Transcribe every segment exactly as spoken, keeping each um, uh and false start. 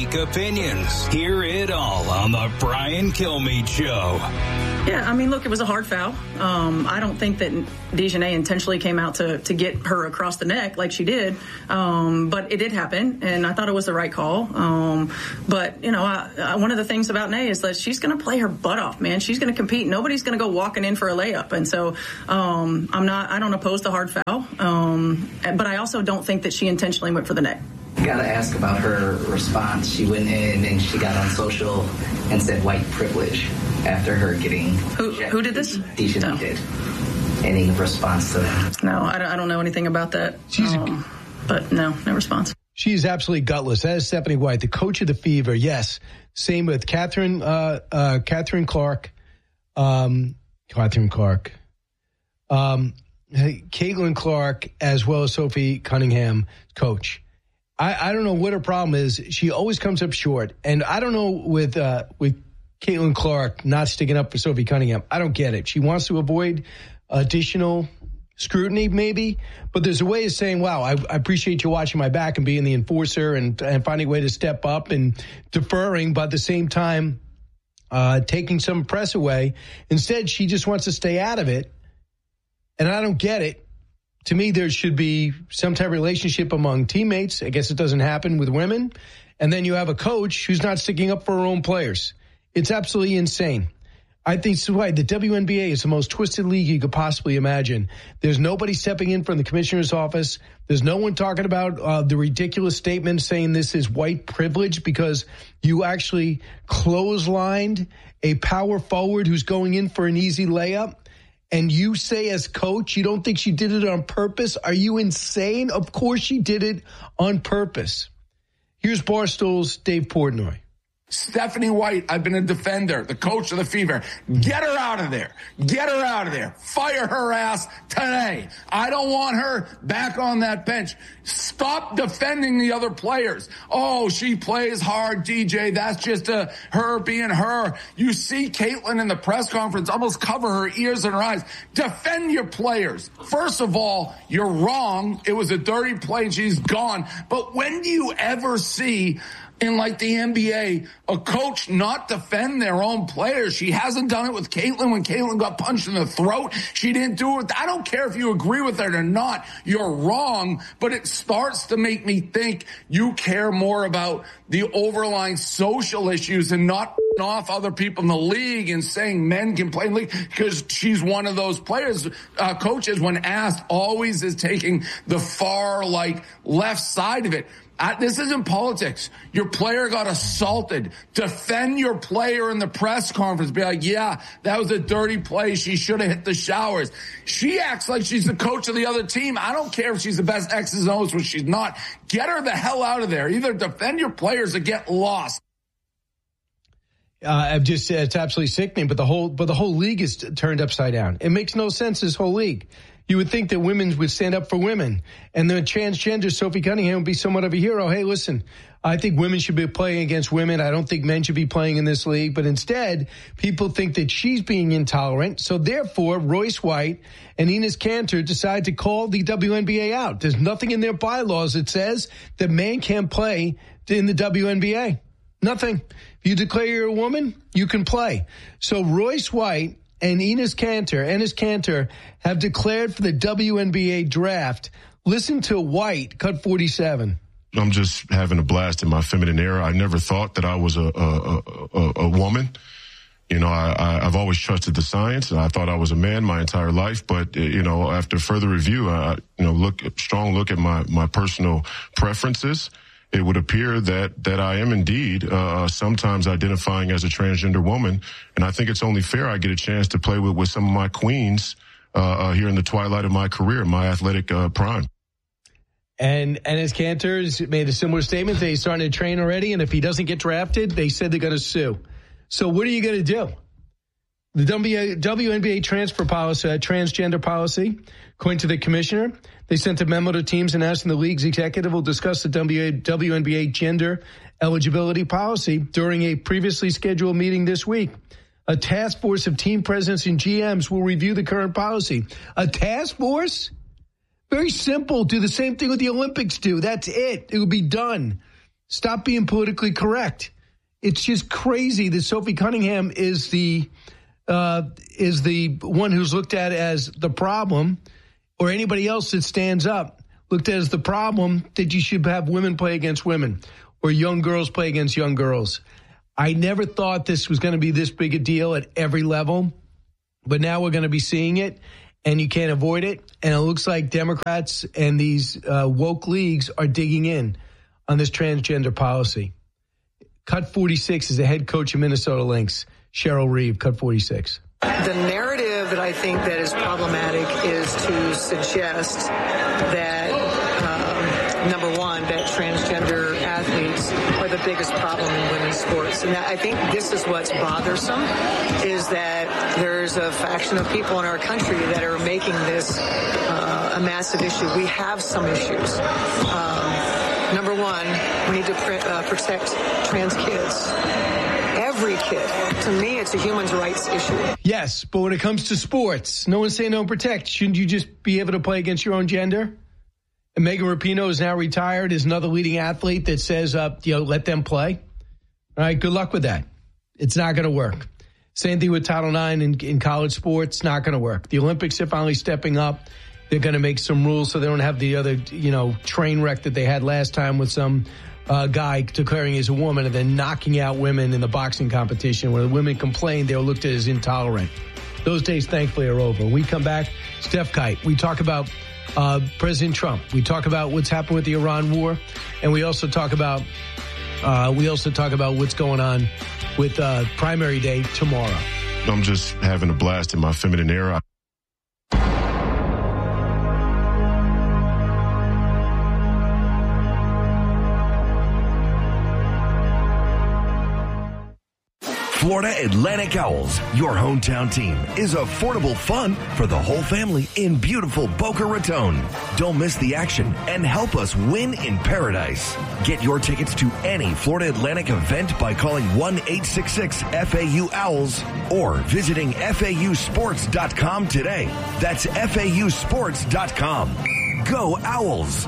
unique opinions. Hear it all on the Brian Kilmeade Show. Yeah, I mean, look, it was a hard foul. Um, I don't think that DeJournette intentionally came out to, to get her across the neck like she did. Um, but it did happen, and I thought it was the right call. Um, but, you know, I, I, one of the things about Nay is that she's going to play her butt off, man. She's going to compete. Nobody's going to go walking in for a layup. And so um, I'm not, I don't oppose the hard foul. Um, but I also don't think that she intentionally went for the neck. Got to ask about her response. She went in and she got on social and said white privilege after her getting... Who, who did this? DeJournette no. did. Any response to that? No, I don't, I don't know anything about that. She's um, a, but no, no response. She's absolutely gutless. That is Stephanie White, the coach of the Fever. Yes. Same with Catherine, uh, uh, Catherine Clark. Um, Catherine Clark. Um, Caitlin Clark, as well as Sophie Cunningham, coach. I, I don't know what her problem is. She always comes up short. And I don't know with uh, with Caitlin Clark not sticking up for Sophie Cunningham. I don't get it. She wants to avoid additional scrutiny, maybe. But there's a way of saying, wow, I, I appreciate you watching my back and being the enforcer and, and finding a way to step up and deferring, but at the same time, uh, taking some press away. Instead, she just wants to stay out of it. And I don't get it. To me, there should be some type of relationship among teammates. I guess it doesn't happen with women. And then you have a coach who's not sticking up for her own players. It's absolutely insane. I think so. Why the W N B A is the most twisted league you could possibly imagine. There's nobody stepping in from the commissioner's office. There's no one talking about uh, the ridiculous statement saying this is white privilege because you actually clotheslined a power forward who's going in for an easy layup. And you say as coach, you don't think she did it on purpose? Are you insane? Of course she did it on purpose. Here's Barstool's Dave Portnoy. Stephanie White, I've been a defender, the coach of the Fever. Get her out of there. Get her out of there. Fire her ass today. I don't want her back on that bench. Stop defending the other players. Oh, she plays hard, D J. That's just a, her being her. You see Caitlin in the press conference almost cover her ears and her eyes. Defend your players. First of all, you're wrong. It was a dirty play and she's gone. But when do you ever see in like the N B A, a coach not defend their own players? She hasn't done it with Caitlin when Caitlin got punched in the throat. She didn't do it. I don't care if you agree with it or not. You're wrong. But it starts to make me think you care more about the overlying social issues and not off other people in the league and saying men can play in the league because she's one of those players. Uh, coaches, when asked, always is taking the far, like, left side of it. I, this isn't politics. Your player got assaulted. Defend your player in the press conference. Be like, yeah, that was a dirty play. She should have hit the showers. She acts like she's the coach of the other team. I don't care if she's the best X's and O's, which she's not. Get her the hell out of there. Either defend your players or get lost. Uh, I've just, it's absolutely sickening, but the whole, but the whole league is turned upside down. It makes no sense, this whole league. You would think that women would stand up for women, and the transgender Sophie Cunningham would be somewhat of a hero. Hey, listen, I think women should be playing against women. I don't think men should be playing in this league. But instead, people think that she's being intolerant. So therefore, Royce White and Enes Kanter decide to call the W N B A out. There's nothing in their bylaws that says that men can't play in the W N B A. Nothing. If you declare you're a woman, you can play. So Royce White and Enes Kanter, Enes Kanter have declared for the W N B A draft. Listen to White, cut forty-seven. I'm just having a blast in my feminine era. I never thought that I was a a, a, a woman. You know, I, I, I've always trusted the science, and I thought I was a man my entire life. But, you know, after further review, I, you know, look, strong look at my, my personal preferences, it would appear that, that I am indeed uh, sometimes identifying as a transgender woman. And I think it's only fair I get a chance to play with, with some of my queens uh, uh, here in the twilight of my career, my athletic uh, prime. And Enes Kanter made a similar statement. They started to train already, and if he doesn't get drafted, they said they're going to sue. So what are you going to do? The W N B A transfer policy, uh, transgender policy, according to the commissioner, they sent a memo to teams and asking the league's executive will discuss the W N B A gender eligibility policy during a previously scheduled meeting this week. A task force of team presidents and G Ms will review the current policy. A task force? Very simple. Do the same thing what the Olympics do. That's it. It will be done. Stop being politically correct. It's just crazy that Sophie Cunningham is the uh, is the one who's looked at as the problem, or anybody else that stands up looked at as the problem that you should have women play against women or young girls play against young girls. I never thought this was going to be this big a deal at every level, but now we're going to be seeing it, and you can't avoid it. And it looks like Democrats and these uh, woke leagues are digging in on this transgender policy. Cut forty-six is the head coach of Minnesota Lynx, Cheryl Reeve, Cut forty-six. The narrative that I think that is problematic is to suggest that, um, number one, that transgender athletes are the biggest problem in women's sports. And I think this is what's bothersome, is that there's a faction of people in our country that are making this uh, a massive issue. We have some issues. Um, Number one, we need to pr- uh, protect trans kids. Every kid. To me, it's a human rights issue. Yes, but when it comes to sports, no one's saying don't protect. Shouldn't you just be able to play against your own gender? And Megan Rapinoe is now retired, is another leading athlete that says, uh, you know, let them play. All right, good luck with that. It's not going to work. Same thing with Title nine in, in college sports, not going to work. The Olympics are finally stepping up. They're going to make some rules so they don't have the other, you know, train wreck that they had last time with some uh, guy declaring he's a woman and then knocking out women in the boxing competition. When the women complained, they were looked at as intolerant. Those days, thankfully, are over. When we come back, Steph Kite. We talk about uh, President Trump. We talk about what's happened with the Iran war, and we also talk about uh, we also talk about what's going on with uh, primary day tomorrow. I'm just having a blast in my feminine era. Florida Atlantic Owls, your hometown team, is affordable fun for the whole family in beautiful Boca Raton. Don't miss the action and help us win in paradise. Get your tickets to any Florida Atlantic event by calling one eight six six F A U Owls or visiting F A U sports dot com today. That's F A U sports dot com. Go Owls!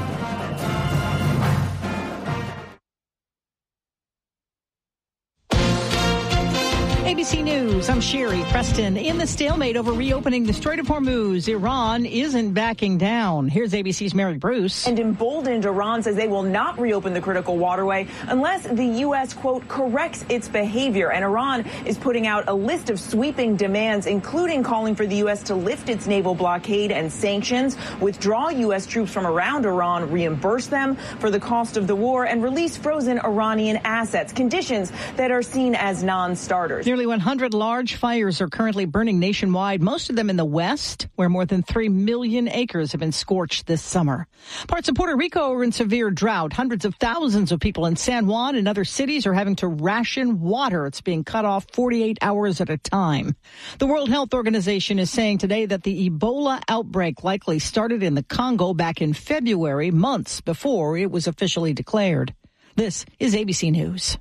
A B C News, I'm Sherry Preston. In the stalemate over reopening the Strait of Hormuz, Iran isn't backing down. Here's A B C's Mary Bruce. And emboldened, Iran says they will not reopen the critical waterway unless the U S, quote, corrects its behavior. And Iran is putting out a list of sweeping demands, including calling for the U S to lift its naval blockade and sanctions, withdraw U S troops from around Iran, reimburse them for the cost of the war, and release frozen Iranian assets, conditions that are seen as non-starters. Nearly one hundred large fires are currently burning nationwide, most of them in the West, where more than three million acres have been scorched this summer. Parts of Puerto Rico are in severe drought. Hundreds of thousands of people in San Juan and other cities are having to ration water. It's being cut off forty-eight hours at a time. The World Health Organization is saying today that the Ebola outbreak likely started in the Congo back in February, months before it was officially declared. This is A B C News.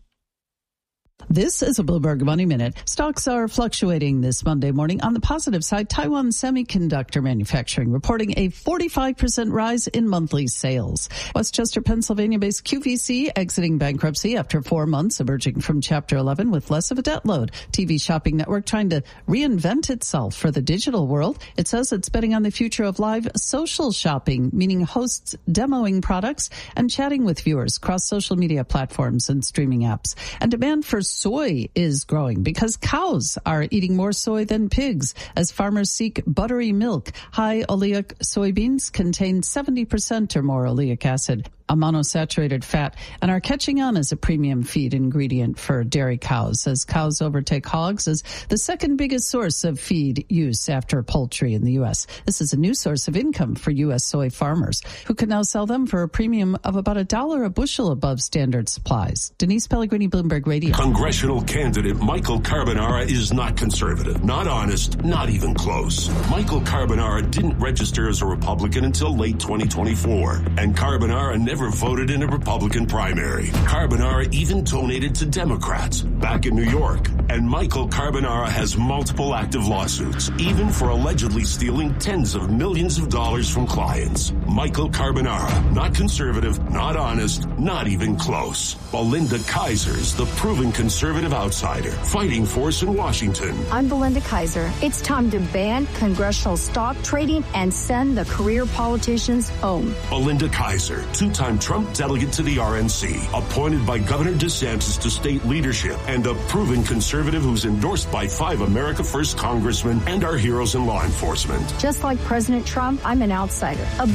This is a Bloomberg Money Minute. Stocks are fluctuating this Monday morning. On the positive side, Taiwan Semiconductor Manufacturing reporting a forty-five percent rise in monthly sales. Westchester, Pennsylvania-based Q V C exiting bankruptcy after four months, emerging from Chapter eleven with less of a debt load. T V shopping network trying to reinvent itself for the digital world. It says it's betting on the future of live social shopping, meaning hosts demoing products and chatting with viewers across social media platforms and streaming apps. And demand for soy is growing because cows are eating more soy than pigs as farmers seek buttery milk. High oleic soybeans contain seventy percent or more oleic acid, a monosaturated fat, and are catching on as a premium feed ingredient for dairy cows as cows overtake hogs as the second biggest source of feed use after poultry in the U S. This is a new source of income for U S soy farmers who can now sell them for a premium of about a dollar a bushel above standard supplies. Denise Pellegrini, Bloomberg Radio. Congressional candidate Michael Carbonara is not conservative, not honest, not even close. Michael Carbonara didn't register as a Republican until late twenty twenty-four, and Carbonara never never voted in a Republican primary. Carbonara even donated to Democrats back in New York. And Michael Carbonara has multiple active lawsuits, even for allegedly stealing tens of millions of dollars from clients. Michael Carbonara, not conservative, not honest, not even close. Belinda Kaiser's the proven conservative outsider, fighting force in Washington. I'm Belinda Kaiser. It's time to ban congressional stock trading and send the career politicians home. Belinda Kaiser, two-time Trump delegate to the R N C, appointed by Governor DeSantis to state leadership, and a proven conservative who's endorsed by five America First congressmen and our heroes in law enforcement. Just like President Trump, I'm an outsider. A